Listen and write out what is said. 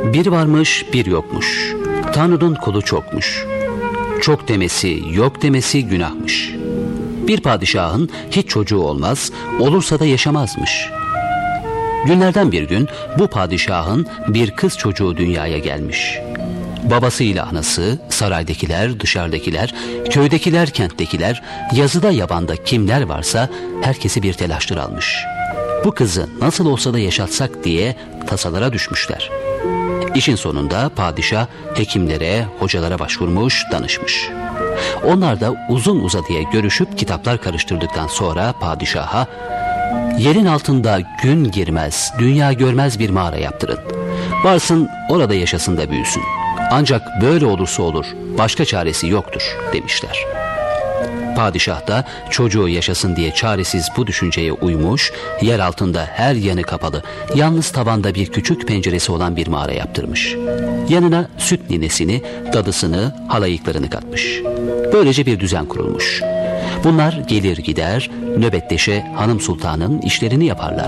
Bir varmış bir yokmuş. Tanrı'nın kulu çokmuş. Çok demesi yok demesi günahmış. Bir padişahın hiç çocuğu olmaz, olursa da yaşamazmış. Günlerden bir gün bu padişahın bir kız çocuğu dünyaya gelmiş. Babasıyla anası, saraydakiler, dışarıdakiler, köydekiler, kenttekiler, yazıda yabanda kimler varsa herkesi bir telaştır almış. Bu kızı nasıl olsa da yaşatsak diye tasalara düşmüşler. İşin sonunda padişah hekimlere, hocalara başvurmuş, danışmış. Onlar da uzun uzadıya görüşüp kitaplar karıştırdıktan sonra padişaha yerin altında gün girmez, dünya görmez bir mağara yaptırın. Varsın orada yaşasın da büyüsün. Ancak böyle olursa olur, başka çaresi yoktur demişler. Padişah da çocuğu yaşasın diye çaresiz bu düşünceye uymuş, yer altında her yanı kapalı, yalnız tavanda bir küçük penceresi olan bir mağara yaptırmış. Yanına süt ninesini, dadısını, halayıklarını katmış. Böylece bir düzen kurulmuş. Bunlar gelir gider, nöbetleşe hanım sultanın işlerini yaparlarmış.